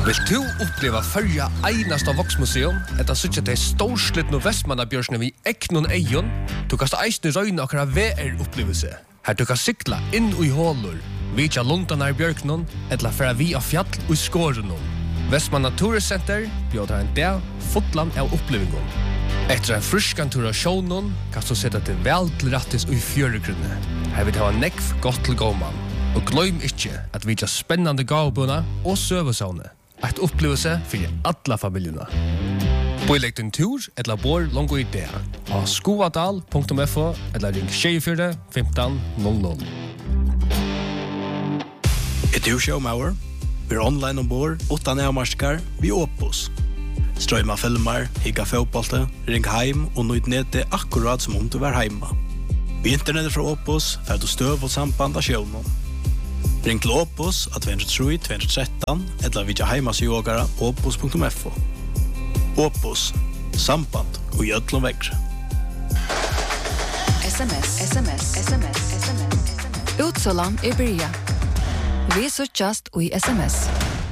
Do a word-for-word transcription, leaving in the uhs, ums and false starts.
Vill du uppleva förja einasta voksmuseum, etta suttja til storslittno Vestmannabjørsne vi eknon eion, du kast eisne røyna akkara V R-upplevelse. Her du kan sykla inn ui hålur, vitja lundanar bjørknon, etla færa vi av fjall ui skårenon. Vestmanna Turiscenter bjóðar en dag fotland av upplevingon. Etter en fruskan tur av sjånon, kan du setta til vel til rattis ui fjøregrunne. Her vil det ha nekv godt til gåman. Og gløym ikkje at vitja spennande gavbuna og søvesavne. Et upplevelse for alla familjerna. Boilegg din tur, eller bor longo i det. Av skoadal punktum f o, eller ring tjugofyra femton noll noll. Er du showmauer? Vi er online ombord, utan avmarskar, vi Opus. Strøyma filmer, higga fotbollte, ring heim og nøyd nede akkurat som om du var heima. Vi internettet fra Opus, fer du støv og samband av sjånen. Ring til Opus av två noll tre två ett tre, eller vidja heimasjågara opus punktum f o. Opus, samband og gjødlom vekk. SMS, SMS, SMS, SMS. Utsålan er byrja. Vi så just og i SMS.